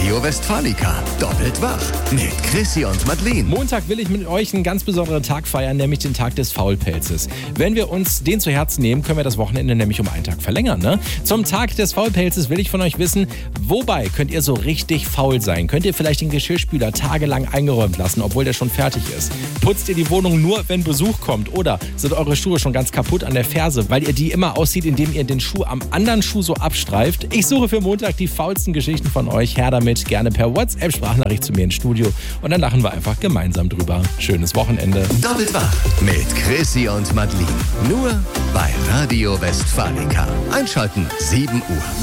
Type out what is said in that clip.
Radio Westfalica. Doppelt wach mit Chrissy und Madeleine. Montag will ich mit euch einen ganz besonderen Tag feiern, nämlich den Tag des Faulpelzes. Wenn wir uns den zu Herzen nehmen, können wir das Wochenende nämlich um einen Tag verlängern, ne? Zum Tag des Faulpelzes will ich von euch wissen, wobei könnt ihr so richtig faul sein? Könnt ihr vielleicht den Geschirrspüler tagelang eingeräumt lassen, obwohl der schon fertig ist? Putzt ihr die Wohnung nur, wenn Besuch kommt? Oder sind eure Schuhe schon ganz kaputt an der Ferse, weil ihr die immer auszieht, indem ihr den Schuh am anderen Schuh so abstreift? Ich suche für Montag die faulsten Geschichten von euch. Her damit, gerne per WhatsApp-Sprachnachricht zu mir ins Studio. Und dann lachen wir einfach gemeinsam drüber. Schönes Wochenende. Doppelt wach mit Chrissy und Madeleine. Nur bei Radio Westfalica. Einschalten 7 Uhr.